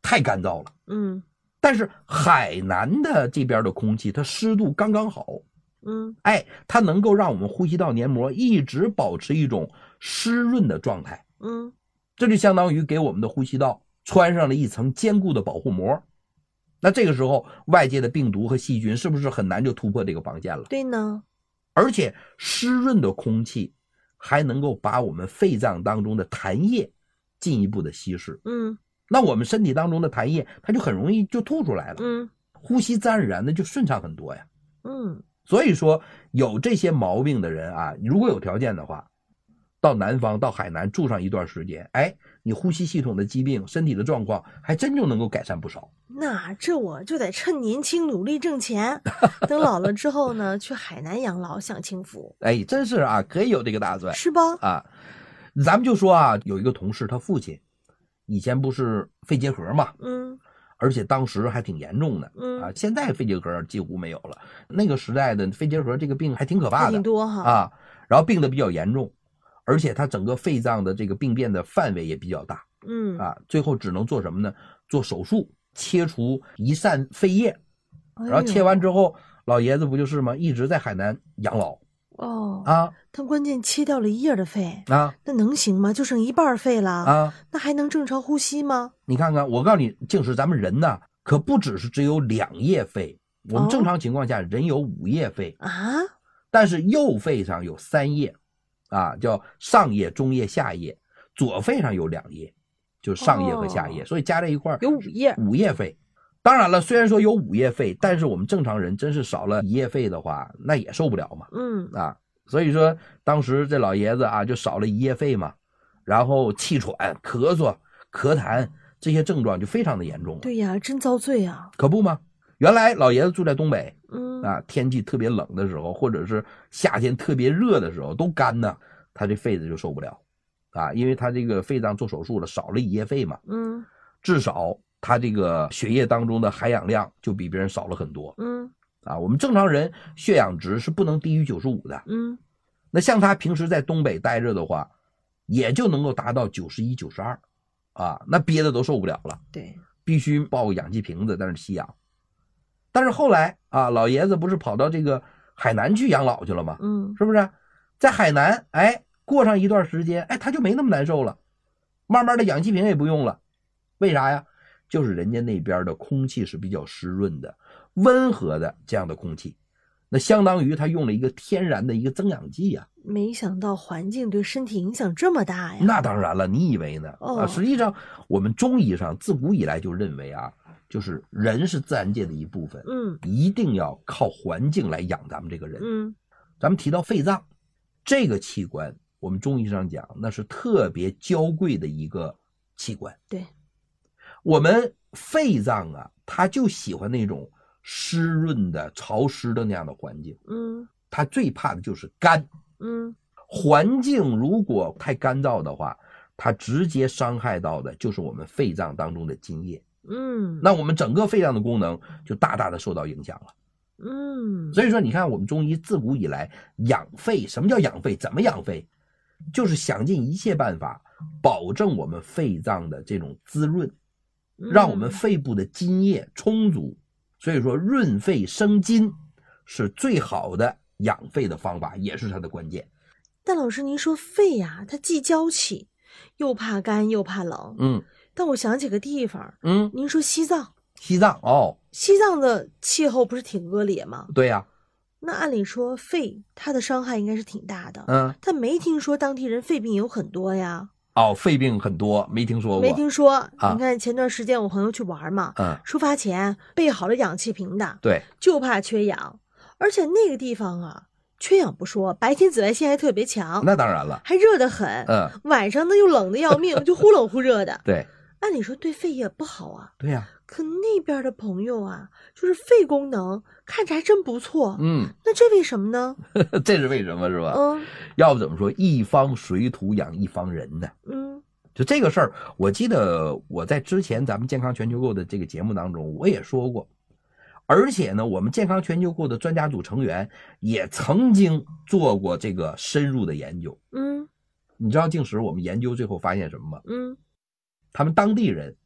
太干燥了。 嗯但是海南的这边的空气，它湿度刚刚好，它能够让我们呼吸道黏膜一直保持一种湿润的状态。这就相当于给我们的呼吸道穿上了一层坚固的保护膜。那这个时候外界的病毒和细菌是不是很难就突破这个防线了？ 对呢。 而且湿润的空气还能够把我们肺脏当中的痰液进一步的稀释。那我们身体当中的痰液它就很容易就吐出来了。呼吸自然而然的就顺畅很多呀。所以说有这些毛病的人啊，如果有条件的话，到南方到海南住上一段时间，你呼吸系统的疾病身体的状况还真就能够改善不少。 那这我就得趁年轻努力挣钱，等老了之后呢去海南养老享清福。 真是啊，可以有这个打算， 是吧？ 啊，咱们就说啊，有一个同事他父亲以前不是肺结核嘛，而且当时还挺严重的，现在肺结核几乎没有了，那个时代的肺结核这个病还挺可怕的， 挺多哈啊，然后病得比较严重，而且它整个肺脏的这个病变的范围也比较大，最后只能做什么呢？做手术切除一扇肺叶，然后切完之后，老爷子不就是吗？一直在海南养老。 他关键切掉了一叶的肺啊， 那能行吗？就剩一半肺了啊， 那还能正常呼吸吗？ 你看看，我告诉你，净是咱们人呢，可不只是只有2叶肺，我们正常情况下人有5叶肺啊， 但是右肺上有3叶啊，叫上叶、中叶、下叶，左肺上有2叶，就是上叶和下叶，所以加在一块有5 叶肺。当然了，虽然说有5叶肺，但是我们正常人真是少了1叶肺的话，那也受不了嘛。所以说当时这老爷子啊，就少了1叶肺嘛，然后气喘、咳嗽、咳痰这些症状就非常的严重了。 对呀，真遭罪啊！ 可不吗？原来老爷子住在东北，天气特别冷的时候，或者是夏天特别热的时候，都干呢，他这肺子就受不了啊，因为他这个肺脏做手术了，少了1叶肺嘛，至少他这个血液当中的含氧量就比别人少了很多。我们正常人血氧值是不能低于95的。那像他平时在东北待着的话，也就能够达到91、92那憋的都受不了了。 对， 必须抱个氧气瓶子在那吸氧。但是后来老爷子不是跑到这个海南去养老去了吗？是不是？在海南，过上一段时间，他就没那么难受了，慢慢的氧气瓶也不用了。为啥呀？就是人家那边的空气是比较湿润的、温和的这样的空气，那相当于他用了一个天然的一个增氧剂呀。 没想到环境对身体影响这么大呀！ 那当然了，你以为呢？实际上我们中医上自古以来就认为就是人是自然界的一部分，一定要靠环境来养咱们这个人。咱们提到肺脏这个器官，我们中医上讲那是特别娇贵的一个器官。 对， 我们肺脏它就喜欢那种湿润的、潮湿的那样的环境。它最怕的就是干。环境如果太干燥的话，它直接伤害到的就是我们肺脏当中的津液。那我们整个肺脏的功能就大大的受到影响了。所以说你看我们中医自古以来养肺，什么叫养肺？怎么养肺？就是想尽一切办法保证我们肺脏的这种滋润，让我们肺部的津液充足。所以说润肺生津是最好的养肺的方法，也是它的关键。 但老师您说肺它既娇气又怕干又怕冷。但我想起个地方，您说西藏西藏的气候不是挺恶劣吗？ 对呀。 那按理说肺它的伤害应该是挺大的。但没听说当地人肺病有很多呀。 肺病很多，没听说过。 没听说。你看前段时间我朋友去玩嘛，出发前备好了氧气瓶的， 对， 就怕缺氧。而且那个地方缺氧不说，白天紫外线还特别强， 那当然了， 还热得很。晚上呢又冷得要命，就忽冷忽热的。 对， 按理说对肺也不好啊。 对呀。 可那边的朋友就是肺功能看着还真不错。那这为什么呢？ 这是为什么是吧？要不怎么说一方水土养一方人呢？就这个事儿，我记得我在之前咱们健康全球购的这个节目当中我也说过，而且呢我们健康全球购的专家组成员也曾经做过这个深入的研究。你知道净史我们研究最后发现什么吗？他们当地人